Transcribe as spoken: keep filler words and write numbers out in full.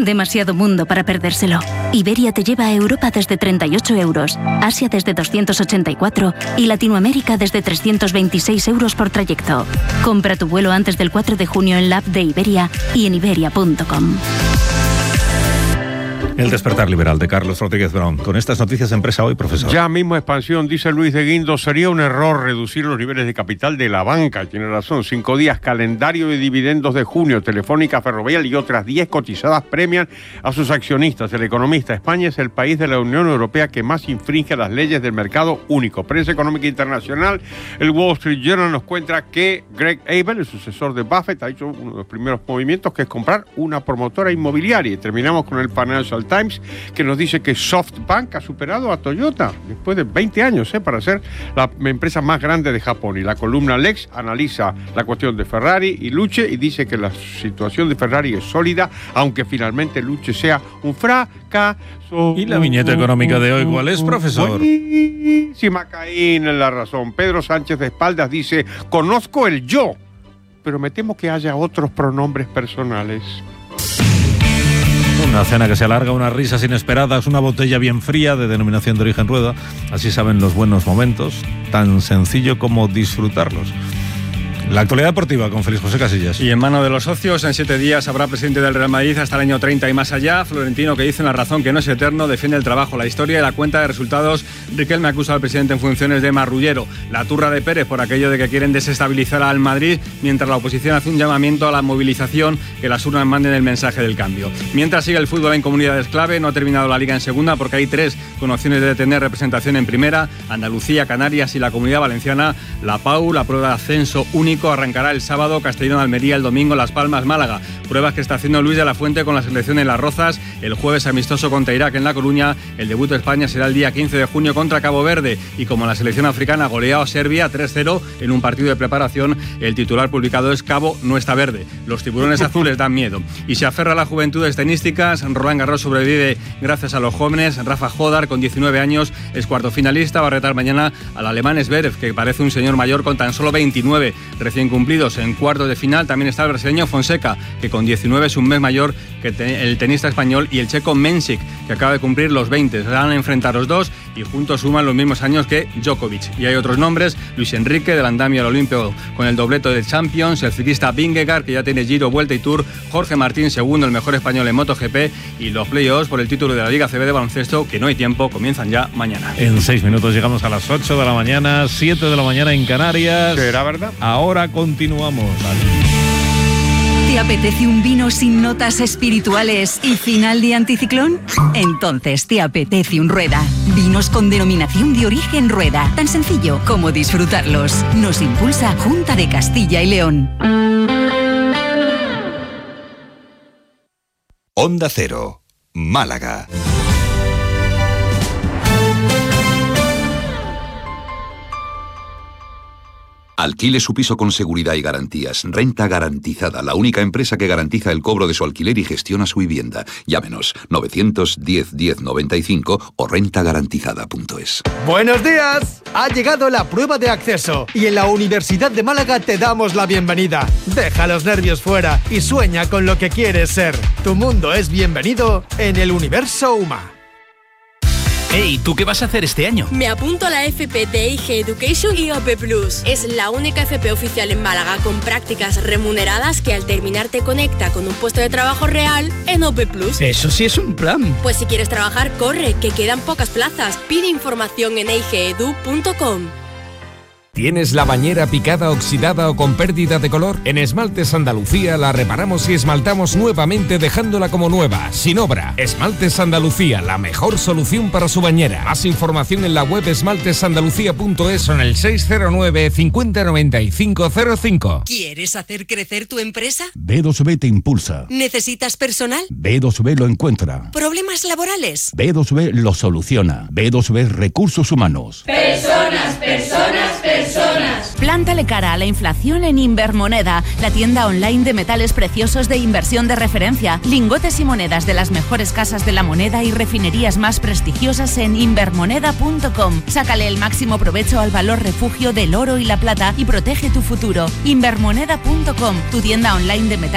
Demasiado mundo para perdérselo. Iberia te lleva a Europa desde treinta y ocho euros, Asia desde doscientos ochenta y cuatro y Latinoamérica desde trescientos veintiséis euros por trayecto. Compra tu vuelo antes del cuatro de junio en la app de Iberia y en iberia punto com. El despertar liberal de Carlos Rodríguez Brown. Con estas noticias de Empresa Hoy, profesor. Ya mismo expansión, dice Luis de Guindos. Sería un error reducir los niveles de capital de la banca. Tiene razón. Cinco días, calendario de dividendos de junio. Telefónica, Ferrovial y otras diez cotizadas premian a sus accionistas. El economista: España es el país de la Unión Europea que más infringe las leyes del mercado único. Prensa Económica Internacional. El Wall Street Journal nos cuenta que Greg Abel, el sucesor de Buffett, ha hecho uno de los primeros movimientos, que es comprar una promotora inmobiliaria. Y terminamos con el Financial Times, que nos dice que SoftBank ha superado a Toyota después de veinte años, ¿eh? para ser la empresa más grande de Japón. Y la columna Lex analiza la cuestión de Ferrari y Luce y dice que la situación de Ferrari es sólida, aunque finalmente Luce sea un fracaso. ¿Y la viñeta económica de hoy cuál es, profesor? Sí, Macaín en la razón. Pedro Sánchez de espaldas dice: conozco el yo, pero me temo que haya otros pronombres personales. Una cena que se alarga, unas risas inesperadas, una botella bien fría de denominación de origen Rueda. Así saben los buenos momentos, tan sencillo como disfrutarlos. La actualidad deportiva con Félix José Casillas. Y en mano de los socios, en siete días habrá presidente del Real Madrid hasta el año treinta y más allá. Florentino, que dice en La Razón que no es eterno, defiende el trabajo, la historia y la cuenta de resultados. Riquelme acusa al presidente en funciones de marrullero. La turra de Pérez por aquello de que quieren desestabilizar al Madrid, mientras la oposición hace un llamamiento a la movilización, que las urnas manden el mensaje del cambio. Mientras sigue el fútbol en comunidades clave, no ha terminado la Liga en segunda porque hay tres con opciones de tener representación en primera: Andalucía, Canarias y la Comunidad Valenciana. La P A U, la prueba de ascenso único, arrancará el sábado. Castellón, Almería el domingo, Las Palmas, Málaga. Pruebas que está haciendo Luis de la Fuente con la selección en Las Rozas. El jueves amistoso contra Irak en La Coruña. El debut de España será el día quince de junio contra Cabo Verde. Y como la selección africana goleó a Serbia tres cero en un partido de preparación, el titular publicado es: Cabo no está verde. Los tiburones azules dan miedo. Y se aferra a las juventudes tenísticas. Roland Garros sobrevive gracias a los jóvenes. Rafa Jodar, con diecinueve años, es cuarto finalista. Va a retar mañana al alemán Zverev, que parece un señor mayor con tan solo veintinueve recién cumplidos. En cuartos de final también está el brasileño Fonseca, que con diecinueve es un mes mayor que el tenista español, y el checo Mensik, que acaba de cumplir los veinte. Se van a enfrentar los dos y juntos suman los mismos años que Djokovic. Y hay otros nombres: Luis Enrique, del andamio al Olimpio con el dobleto de Champions, el ciclista Vingegaard, que ya tiene Giro, Vuelta y Tour, Jorge Martín, segundo, el mejor español en MotoGP, y los playoffs por el título de la Liga A C B de baloncesto, que no hay tiempo, comienzan ya mañana. En seis minutos llegamos a las ocho de la mañana, siete de la mañana en Canarias. ¿Será verdad? Ahora continuamos. ¿Te apetece un vino sin notas espirituales y final de anticiclón? Entonces te apetece un Rueda. Vinos con denominación de origen Rueda. Tan sencillo como disfrutarlos. Nos impulsa Junta de Castilla y León. Onda Cero, Málaga. Alquile su piso con seguridad y garantías. Renta Garantizada, la única empresa que garantiza el cobro de su alquiler y gestiona su vivienda. Llámenos novecientos diez diez noventa y cinco o renta garantizada punto es. ¡Buenos días! Ha llegado la prueba de acceso y en la Universidad de Málaga te damos la bienvenida. Deja los nervios fuera y sueña con lo que quieres ser. Tu mundo es bienvenido en el Universo U M A. Hey, ¿tú qué vas a hacer este año? Me apunto a la F P de I G Education y O P Plus. Es la única F P oficial en Málaga con prácticas remuneradas que al terminar te conecta con un puesto de trabajo real en O P Plus. Eso sí es un plan. Pues si quieres trabajar, corre, que quedan pocas plazas. Pide información en i g edu punto com. ¿Tienes la bañera picada, oxidada o con pérdida de color? En Esmaltes Andalucía la reparamos y esmaltamos nuevamente dejándola como nueva, sin obra. Esmaltes Andalucía, la mejor solución para su bañera. Más información en la web esmaltes andalucía punto es o en el seis cero nueve, cincuenta noventa y cinco cero cinco. ¿Quieres hacer crecer tu empresa? B dos B te impulsa. ¿Necesitas personal? B dos B lo encuentra. ¿Problemas laborales? B dos B lo soluciona. B dos B Recursos Humanos. Personas, personas, personas. Plántale cara a la inflación en Invermoneda, la tienda online de metales preciosos de inversión de referencia. Lingotes y monedas de las mejores casas de la moneda y refinerías más prestigiosas en invermoneda punto com. Sácale el máximo provecho al valor refugio del oro y la plata y protege tu futuro. Invermoneda punto com, tu tienda online de metales